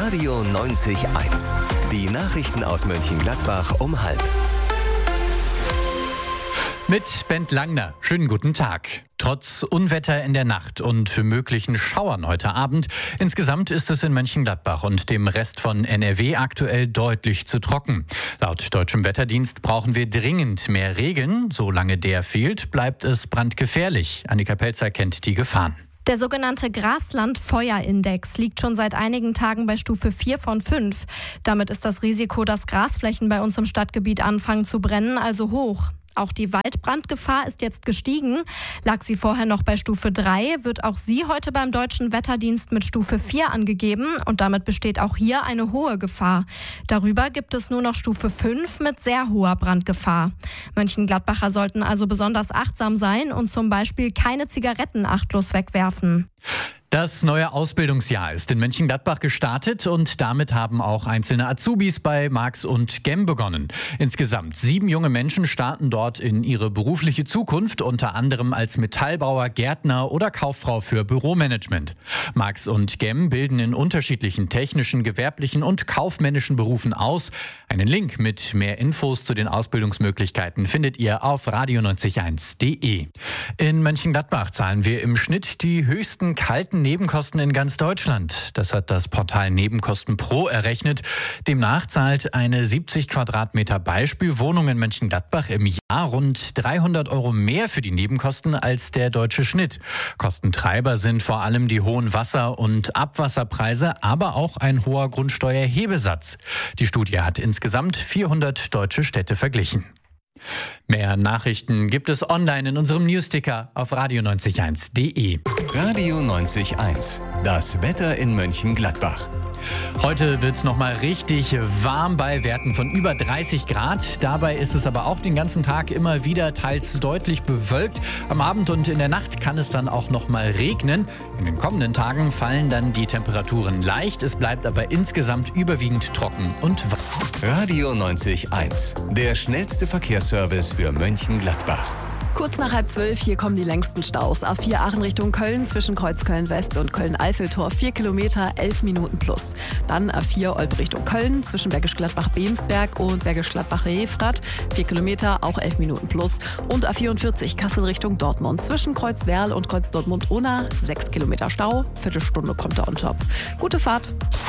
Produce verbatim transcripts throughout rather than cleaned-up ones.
Radio neunzig eins. Die Nachrichten aus Mönchengladbach um halb. Mit Bent Langner. Schönen guten Tag. Trotz Unwetter in der Nacht und möglichen Schauern heute Abend, insgesamt ist es in Mönchengladbach und dem Rest von N R W aktuell deutlich zu trocken. Laut deutschem Wetterdienst brauchen wir dringend mehr Regen. Solange der fehlt, bleibt es brandgefährlich. Annika Pelzer kennt die Gefahren. Der sogenannte Grasland-Feuerindex liegt schon seit einigen Tagen bei Stufe vier von fünf. Damit ist das Risiko, dass Grasflächen bei uns im Stadtgebiet anfangen zu brennen, also hoch. Auch die Waldbrandgefahr ist jetzt gestiegen. Lag sie vorher noch bei Stufe drei, wird auch sie heute beim Deutschen Wetterdienst mit Stufe vier angegeben und damit besteht auch hier eine hohe Gefahr. Darüber gibt es nur noch Stufe fünf mit sehr hoher Brandgefahr. Mönchengladbacher sollten also besonders achtsam sein und zum Beispiel keine Zigaretten achtlos wegwerfen. Das neue Ausbildungsjahr ist in Mönchengladbach gestartet und damit haben auch einzelne Azubis bei Marx und Gemm begonnen. Insgesamt sieben junge Menschen starten dort in ihre berufliche Zukunft, unter anderem als Metallbauer, Gärtner oder Kauffrau für Büromanagement. Marx und Gemm bilden in unterschiedlichen technischen, gewerblichen und kaufmännischen Berufen aus. Einen Link mit mehr Infos zu den Ausbildungsmöglichkeiten findet ihr auf radio neunzig eins punkt de. In Mönchengladbach zahlen wir im Schnitt die höchsten kalten Nebenkosten in ganz Deutschland. Das hat das Portal Nebenkosten Pro errechnet. Demnach zahlt eine siebzig Quadratmeter Beispielwohnung in Mönchengladbach im Jahr rund dreihundert Euro mehr für die Nebenkosten als der deutsche Schnitt. Kostentreiber sind vor allem die hohen Wasser- und Abwasserpreise, aber auch ein hoher Grundsteuerhebesatz. Die Studie hat insgesamt vierhundert deutsche Städte verglichen. Mehr Nachrichten gibt es online in unserem Newsticker auf radio neunzig eins punkt de. Radio neunzig eins. Das Wetter in Mönchengladbach. Heute wird es nochmal richtig warm bei Werten von über dreißig Grad. Dabei ist es aber auch den ganzen Tag immer wieder teils deutlich bewölkt. Am Abend und in der Nacht kann es dann auch nochmal regnen. In den kommenden Tagen fallen dann die Temperaturen leicht. Es bleibt aber insgesamt überwiegend trocken und warm. Radio neunzig eins. Der schnellste Verkehrsservice für Mönchengladbach. Kurz nach halb zwölf, hier kommen die längsten Staus. A vier Aachen Richtung Köln zwischen Kreuzköln-West und Köln-Eiffeltor vier Kilometer, elf Minuten plus. Dann A vier Olpe Richtung Köln zwischen Bergisch Gladbach-Bensberg und Bergisch Gladbach-Refrath vier Kilometer, auch elf Minuten plus. Und A vierundvierzig Kassel Richtung Dortmund zwischen Kreuzwerl und Kreuz Dortmund-Unna sechs Kilometer Stau, Viertelstunde kommt er on top. Gute Fahrt!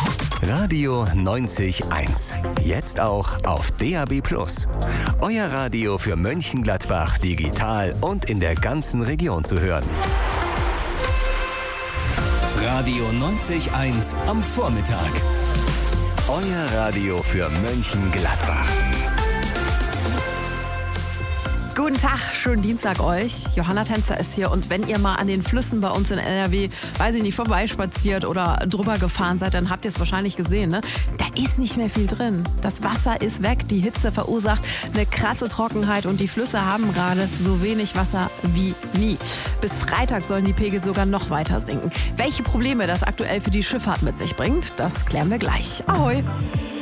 Radio neunzig eins. Jetzt auch auf D A B plus. Euer Radio für Mönchengladbach digital und in der ganzen Region zu hören. Radio neunzig eins am Vormittag. Euer Radio für Mönchengladbach. Guten Tag, schönen Dienstag euch. Johanna Tänzer ist hier und wenn ihr mal an den Flüssen bei uns in N R W, weiß ich nicht, vorbeispaziert oder drüber gefahren seid, dann habt ihr es wahrscheinlich gesehen, ne? Da ist nicht mehr viel drin. Das Wasser ist weg, die Hitze verursacht eine krasse Trockenheit und die Flüsse haben gerade so wenig Wasser wie nie. Bis Freitag sollen die Pegel sogar noch weiter sinken. Welche Probleme das aktuell für die Schifffahrt mit sich bringt, das klären wir gleich. Ahoi!